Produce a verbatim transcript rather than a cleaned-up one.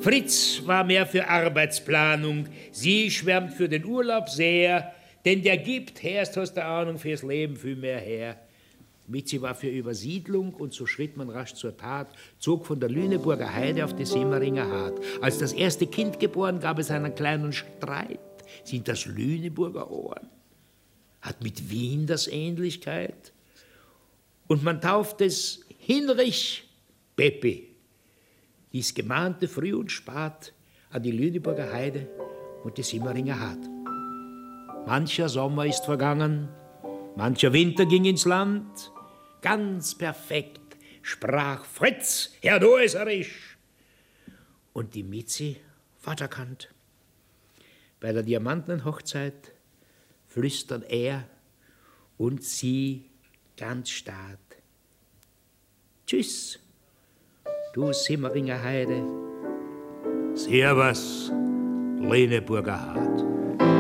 Fritz war mehr für Arbeitsplanung, sie schwärmt für den Urlaub sehr, denn der gibt, erst hast du Ahnung, fürs Leben viel mehr her. Mitzi war für Übersiedlung und so schritt man rasch zur Tat, zog von der Lüneburger Heide auf die Semmeringer Hart. Als das erste Kind geboren, gab es einen kleinen Streit. Sind das Lüneburger Ohren? Hat mit Wien das Ähnlichkeit? Und man tauft es Hinrich Peppi. Dies gemahnte früh und spat an die Lüneburger Heide und die Semmeringer Hart. Mancher Sommer ist vergangen, mancher Winter ging ins Land. Ganz perfekt sprach Fritz, Herr Doeserisch. Und die Mitzi ward erkannt. Bei der diamantenen Hochzeit flüstern er und sie ganz stark. Tschüss, du Semmeringer Heide. Servus, Lüneburger Hart.